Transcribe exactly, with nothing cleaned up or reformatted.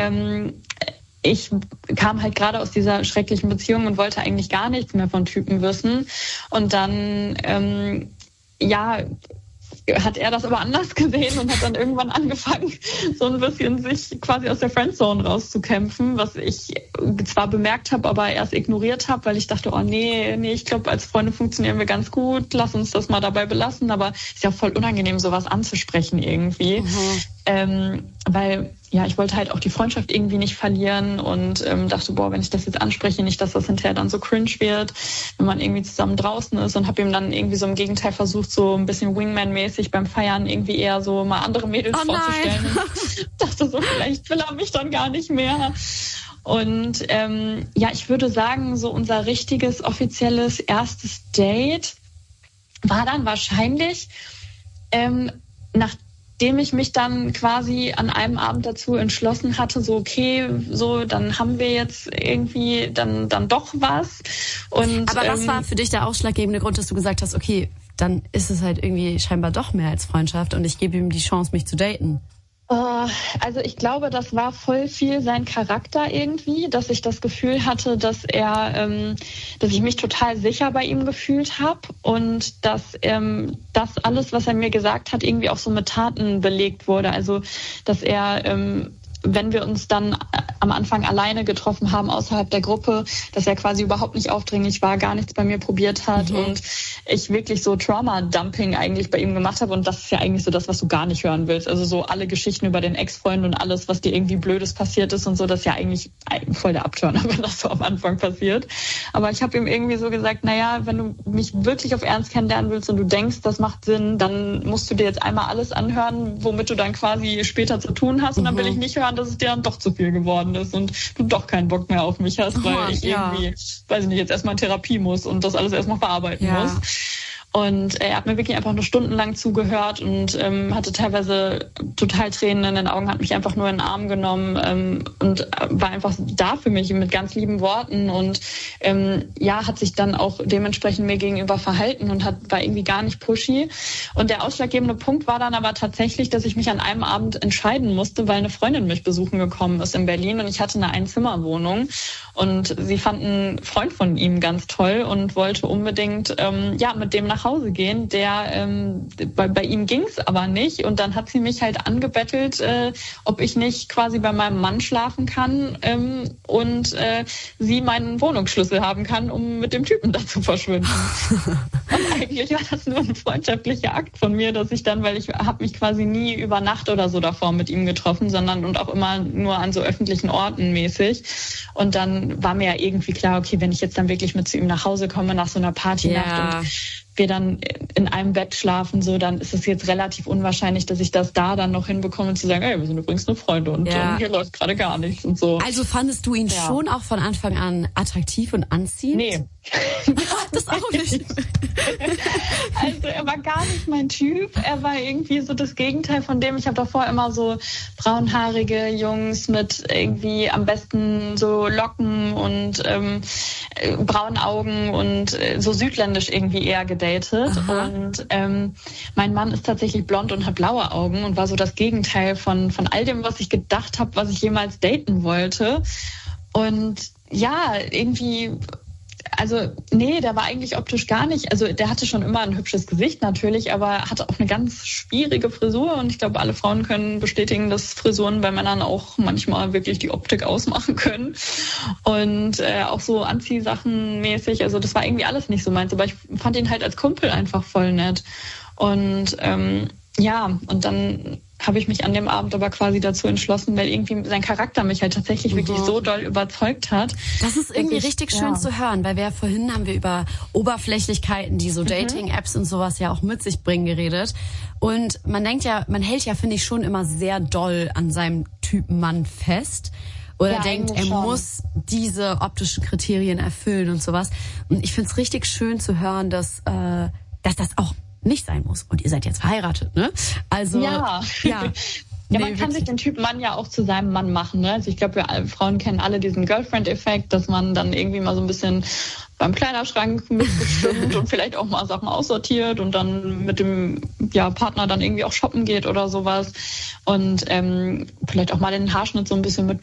ähm, ich kam halt gerade aus dieser schrecklichen Beziehung und wollte eigentlich gar nichts mehr von Typen wissen. Und dann, ähm, ja, hat er das aber anders gesehen und hat dann irgendwann angefangen, so ein bisschen sich quasi aus der Friendzone rauszukämpfen, was ich zwar bemerkt habe, aber erst ignoriert habe, weil ich dachte, oh nee, nee, ich glaube, als Freunde funktionieren wir ganz gut, lass uns das mal dabei belassen, aber ist ja voll unangenehm, sowas anzusprechen irgendwie. Mhm. Ähm, weil, ja, ich wollte halt auch die Freundschaft irgendwie nicht verlieren und ähm, dachte, boah, wenn ich das jetzt anspreche, nicht, dass das hinterher dann so cringe wird, wenn man irgendwie zusammen draußen ist, und habe ihm dann irgendwie so im Gegenteil versucht, so ein bisschen Wingman-mäßig beim Feiern irgendwie eher so mal andere Mädels oh vorzustellen. Und dachte so, vielleicht will er mich dann gar nicht mehr. Und ähm, ja, ich würde sagen, so unser richtiges, offizielles erstes Date war dann wahrscheinlich ähm, nach Nachdem ich mich dann quasi an einem Abend dazu entschlossen hatte, so okay, so dann haben wir jetzt irgendwie dann dann doch was. Und aber was ähm, war für dich der ausschlaggebende Grund, dass du gesagt hast, okay, dann ist es halt irgendwie scheinbar doch mehr als Freundschaft und ich gebe ihm die Chance, mich zu daten? Also ich glaube, das war voll viel sein Charakter irgendwie, dass ich das Gefühl hatte, dass er, ähm, dass ich mich total sicher bei ihm gefühlt habe und dass ähm, das alles, was er mir gesagt hat, irgendwie auch so mit Taten belegt wurde. Also dass er, ähm, wenn wir uns dann am Anfang alleine getroffen haben außerhalb der Gruppe, dass er quasi überhaupt nicht aufdringlich war, gar nichts bei mir probiert hat mhm. und ich wirklich so Trauma-Dumping eigentlich bei ihm gemacht habe, und das ist ja eigentlich so das, was du gar nicht hören willst. Also so alle Geschichten über den Ex-Freund und alles, was dir irgendwie Blödes passiert ist und so, das ist ja eigentlich voll der Abturner, wenn das so am Anfang passiert. Aber ich habe ihm irgendwie so gesagt, naja, wenn du mich wirklich auf Ernst kennenlernen willst und du denkst, das macht Sinn, dann musst du dir jetzt einmal alles anhören, womit du dann quasi später zu tun hast, und dann will ich nicht hören, dass es dir dann doch zu viel geworden ist und du doch keinen Bock mehr auf mich hast, weil oh, ich ja. irgendwie, weiß ich nicht, jetzt erstmal in Therapie muss und das alles erstmal verarbeiten ja. muss. Und er hat mir wirklich einfach nur stundenlang zugehört und ähm, hatte teilweise total Tränen in den Augen, hat mich einfach nur in den Arm genommen ähm, und war einfach da für mich mit ganz lieben Worten und ähm, ja, hat sich dann auch dementsprechend mir gegenüber verhalten und hat war irgendwie gar nicht pushy. Und der ausschlaggebende Punkt war dann aber tatsächlich, dass ich mich an einem Abend entscheiden musste, weil eine Freundin mich besuchen gekommen ist in Berlin und ich hatte eine Einzimmerwohnung und sie fand einen Freund von ihm ganz toll und wollte unbedingt ähm, ja mit dem nach Hause gehen, der ähm, bei, bei ihm ging's aber nicht, und dann hat sie mich halt angebettelt, äh, ob ich nicht quasi bei meinem Mann schlafen kann ähm, und äh, sie meinen Wohnungsschlüssel haben kann, um mit dem Typen da zu verschwinden. Und eigentlich war das nur ein freundschaftlicher Akt von mir, dass ich dann, weil ich habe mich quasi nie über Nacht oder so davor mit ihm getroffen, sondern und auch immer nur an so öffentlichen Orten mäßig, und dann war mir ja irgendwie klar, okay, wenn ich jetzt dann wirklich mit zu ihm nach Hause komme nach so einer Partynacht ja. und wir dann in einem Bett schlafen, so, dann ist es jetzt relativ unwahrscheinlich, dass ich das da dann noch hinbekomme, zu sagen, ey, wir sind übrigens nur Freunde und ja. ähm, hier läuft gerade gar nichts und so. Also fandest du ihn ja. schon auch von Anfang an attraktiv und anziehend? Nee. Das auch nicht. Also er war gar nicht mein Typ. Er war irgendwie so das Gegenteil von dem. Ich habe davor immer so braunhaarige Jungs mit irgendwie am besten so Locken und ähm, braunen Augen und äh, so südländisch irgendwie eher gedatet. Aha. Und ähm, mein Mann ist tatsächlich blond und hat blaue Augen und war so das Gegenteil von von all dem, was ich gedacht habe, was ich jemals daten wollte. Und ja, irgendwie... Also nee, der war eigentlich optisch gar nicht, also der hatte schon immer ein hübsches Gesicht natürlich, aber hatte auch eine ganz schwierige Frisur, und ich glaube, alle Frauen können bestätigen, dass Frisuren bei Männern auch manchmal wirklich die Optik ausmachen können, und äh, auch so Anziehsachen mäßig, also das war irgendwie alles nicht so meins, aber ich fand ihn halt als Kumpel einfach voll nett, und ähm, ja, und dann habe ich mich an dem Abend aber quasi dazu entschlossen, weil irgendwie sein Charakter mich halt tatsächlich mhm. wirklich so doll überzeugt hat. Das ist irgendwie ich, richtig schön ja. zu hören, weil wir ja vorhin haben wir über Oberflächlichkeiten, die so mhm. Dating-Apps und sowas ja auch mit sich bringen, geredet. Und man denkt ja, man hält ja, finde ich, schon immer sehr doll an seinem Typen Mann fest. Oder ja, denkt, er schon. muss diese optischen Kriterien erfüllen und sowas. Und ich finde es richtig schön zu hören, dass, äh, dass das auch nicht sein muss. Und ihr seid jetzt verheiratet, ne? Also, ja. ja. Ja, nee, man kann wirklich. sich den Typ Mann ja auch zu seinem Mann machen, ne? Also ich glaube, wir alle Frauen kennen alle diesen Girlfriend-Effekt, dass man dann irgendwie mal so ein bisschen beim Kleiderschrank mitbestimmt und vielleicht auch mal Sachen aussortiert und dann mit dem ja, Partner dann irgendwie auch shoppen geht oder sowas. Und ähm, vielleicht auch mal den Haarschnitt so ein bisschen mit